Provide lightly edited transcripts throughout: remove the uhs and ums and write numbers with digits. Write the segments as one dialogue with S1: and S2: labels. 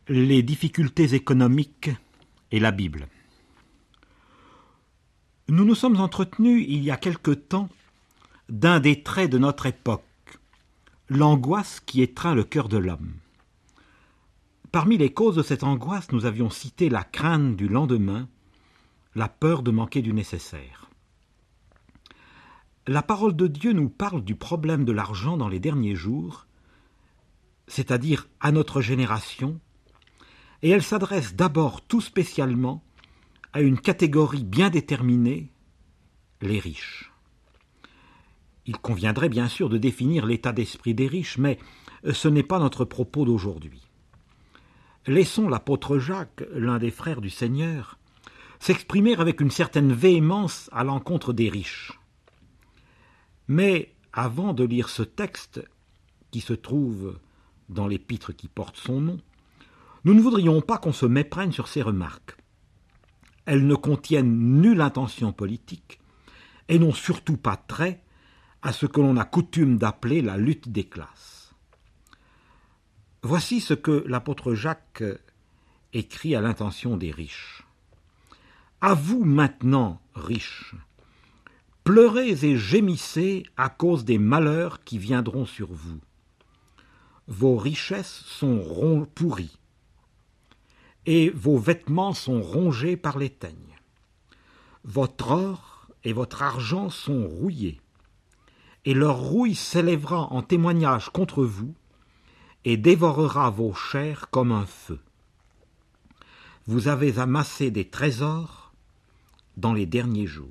S1: Les difficultés économiques et la Bible. Nous nous sommes entretenus il y a quelque temps d'un des traits de notre époque, l'angoisse qui étreint le cœur de l'homme. Parmi les causes de cette angoisse, nous avions cité la crainte du lendemain, la peur de manquer du nécessaire. La parole de Dieu nous parle du problème de l'argent dans les derniers jours, c'est-à-dire à notre génération, et elle s'adresse d'abord tout spécialement à une catégorie bien déterminée, les riches. Il conviendrait bien sûr de définir l'état d'esprit des riches, mais ce n'est pas notre propos d'aujourd'hui. Laissons l'apôtre Jacques, l'un des frères du Seigneur, s'exprimer avec une certaine véhémence à l'encontre des riches. Mais avant de lire ce texte, qui se trouve dans l'épître qui porte son nom, nous ne voudrions pas qu'on se méprenne sur ces remarques. Elles ne contiennent nulle intention politique et n'ont surtout pas trait à ce que l'on a coutume d'appeler la lutte des classes. Voici ce que l'apôtre Jacques écrit à l'intention des riches. « À vous maintenant, riches, pleurez et gémissez à cause des malheurs qui viendront sur vous. Vos richesses sont pourries, et vos vêtements sont rongés par les teignes. Votre or et votre argent sont rouillés, et leur rouille s'élèvera en témoignage contre vous, et dévorera vos chairs comme un feu. Vous avez amassé des trésors dans les derniers jours. »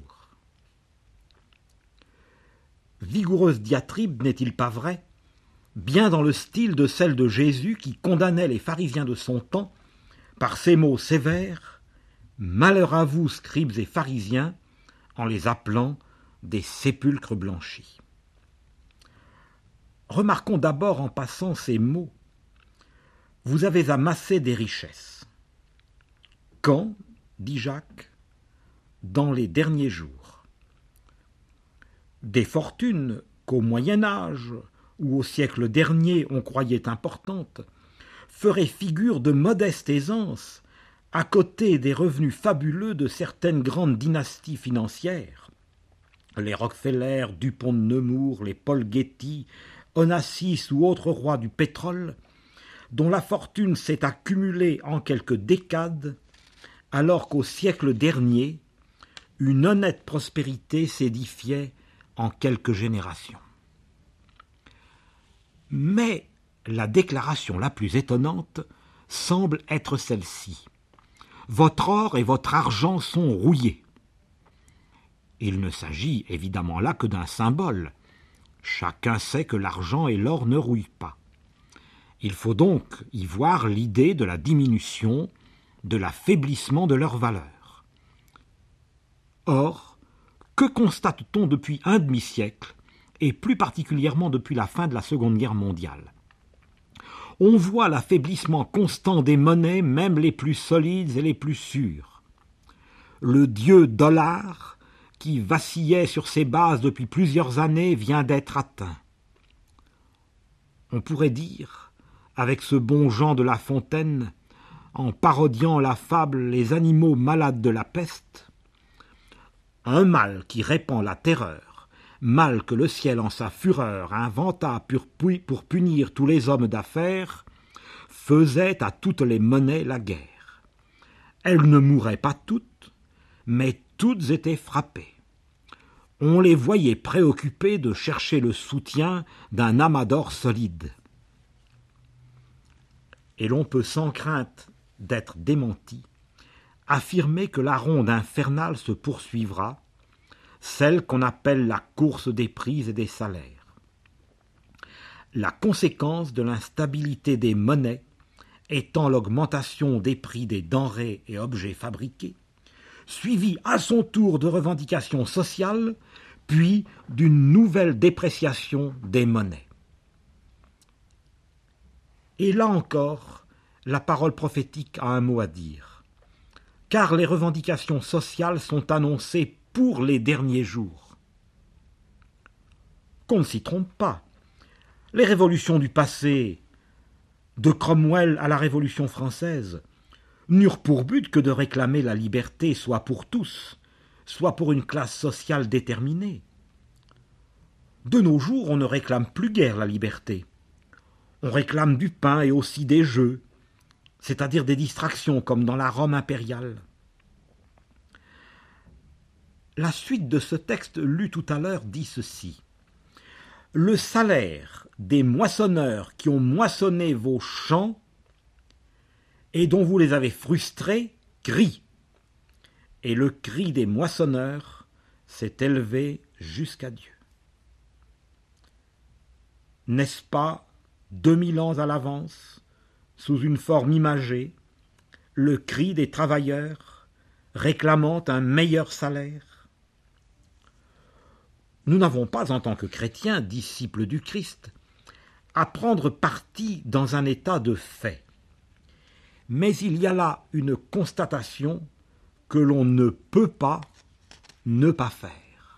S1: Vigoureuse diatribe, n'est-il pas vrai, bien dans le style de celle de Jésus qui condamnait les pharisiens de son temps par ces mots sévères, « Malheur à vous, scribes et pharisiens », en les appelant des sépulcres blanchis. Remarquons d'abord en passant ces mots. Vous avez amassé des richesses. Quand, dit Jacques, dans les derniers jours. Des fortunes qu'au Moyen-Âge ou au siècle dernier on croyait importantes feraient figure de modeste aisance à côté des revenus fabuleux de certaines grandes dynasties financières. Les Rockefeller, Dupont de Nemours, les Paul Getty, Onassis ou autres rois du pétrole, dont la fortune s'est accumulée en quelques décades, alors qu'au siècle dernier, une honnête prospérité s'édifiait en quelques générations. Mais la déclaration la plus étonnante semble être celle-ci. Votre or et votre argent sont rouillés. Il ne s'agit évidemment là que d'un symbole. Chacun sait que l'argent et l'or ne rouillent pas. Il faut donc y voir l'idée de la diminution, de l'affaiblissement de leur valeur. Or, que constate-t-on depuis un demi-siècle, et plus particulièrement depuis la fin de la Seconde Guerre mondiale ? On voit l'affaiblissement constant des monnaies, même les plus solides et les plus sûres. Le dieu dollar, qui vacillait sur ses bases depuis plusieurs années, vient d'être atteint. On pourrait dire, avec ce bon Jean de La Fontaine, en parodiant la fable « Les animaux malades de la peste », un mal qui répand la terreur, mal que le ciel en sa fureur inventa pour punir tous les hommes d'affaires, faisait à toutes les monnaies la guerre. Elles ne mouraient pas toutes, mais toutes étaient frappées. On les voyait préoccupées de chercher le soutien d'un amas d'or solide. Et l'on peut sans crainte d'être démenti affirmer que la ronde infernale se poursuivra, celle qu'on appelle la course des prix et des salaires. La conséquence de l'instabilité des monnaies étant l'augmentation des prix des denrées et objets fabriqués, suivie à son tour de revendications sociales, puis d'une nouvelle dépréciation des monnaies. Et là encore, la parole prophétique a un mot à dire. Car les revendications sociales sont annoncées pour les derniers jours. Qu'on ne s'y trompe pas. Les révolutions du passé de Cromwell à la Révolution française, n'eurent pour but que de réclamer la liberté soit pour tous, soit pour une classe sociale déterminée. De nos jours, on ne réclame plus guère la liberté. On réclame du pain et aussi des jeux, c'est-à-dire des distractions comme dans la Rome impériale. La suite de ce texte lu tout à l'heure dit ceci. Le salaire des moissonneurs qui ont moissonné vos champs et dont vous les avez frustrés crie. Et le cri des moissonneurs s'est élevé jusqu'à Dieu. N'est-ce pas, 2000 ans à l'avance, sous une forme imagée, le cri des travailleurs réclamant un meilleur salaire? Nous n'avons pas, en tant que chrétiens, disciples du Christ, à prendre parti dans un état de fait. Mais il y a là une constatation que l'on ne peut pas ne pas faire.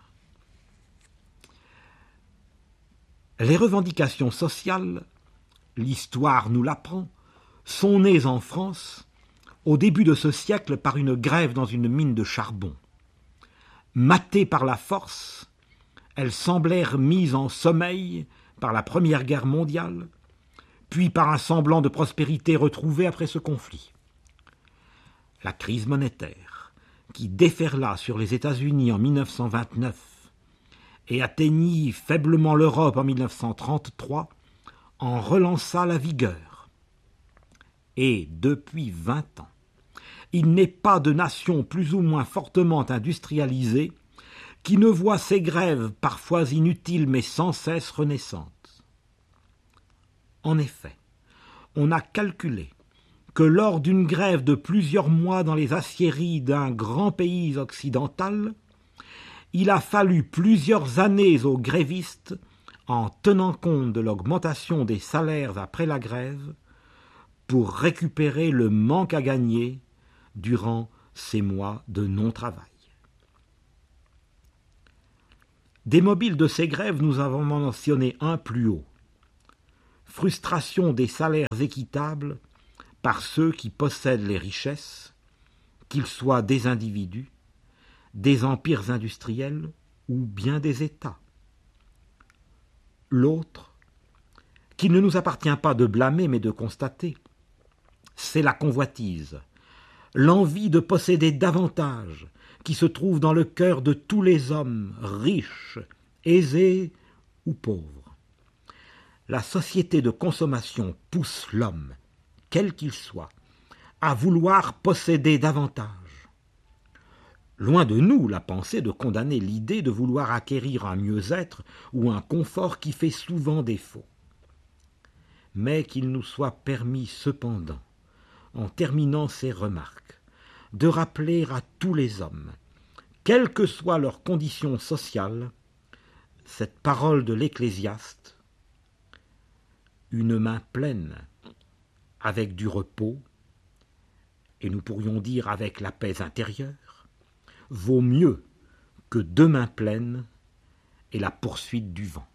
S1: Les revendications sociales, l'histoire nous l'apprend, sont nées en France au début de ce siècle par une grève dans une mine de charbon. Matées par la force, elles semblèrent mises en sommeil par la Première Guerre mondiale, puis par un semblant de prospérité retrouvée après ce conflit. La crise monétaire, qui déferla sur les États-Unis en 1929 et atteignit faiblement l'Europe en 1933, en relança la vigueur. Et depuis 20 ans, il n'est pas de nation plus ou moins fortement industrialisée qui ne voit ces grèves parfois inutiles mais sans cesse renaissantes. En effet, on a calculé que lors d'une grève de plusieurs mois dans les aciéries d'un grand pays occidental, il a fallu plusieurs années aux grévistes, en tenant compte de l'augmentation des salaires après la grève, pour récupérer le manque à gagner durant ces mois de non-travail. Des mobiles de ces grèves, nous avons mentionné un plus haut. Frustration des salaires équitables par ceux qui possèdent les richesses, qu'ils soient des individus, des empires industriels ou bien des États. L'autre, qu'il ne nous appartient pas de blâmer mais de constater, c'est la convoitise, l'envie de posséder davantage qui se trouve dans le cœur de tous les hommes, riches, aisés ou pauvres. La société de consommation pousse l'homme, quel qu'il soit, à vouloir posséder davantage. Loin de nous la pensée de condamner l'idée de vouloir acquérir un mieux-être ou un confort qui fait souvent défaut. Mais qu'il nous soit permis cependant, en terminant ces remarques, de rappeler à tous les hommes, quelles que soient leurs conditions sociales, cette parole de l'Ecclésiaste: une main pleine avec du repos, et nous pourrions dire avec la paix intérieure, vaut mieux que 2 mains pleines et la poursuite du vent.